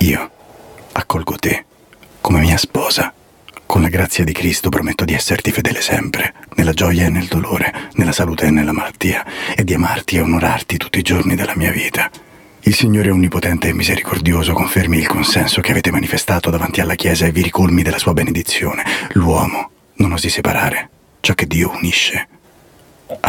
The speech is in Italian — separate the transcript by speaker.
Speaker 1: Io accolgo te come mia sposa. Con la grazia di Cristo prometto di esserti fedele sempre, nella gioia e nel dolore, nella salute e nella malattia, e di amarti e onorarti tutti i giorni della mia vita. Il Signore Onnipotente e Misericordioso confermi il consenso che avete manifestato davanti alla Chiesa e vi ricolmi della sua benedizione. L'uomo non osi separare ciò che Dio unisce.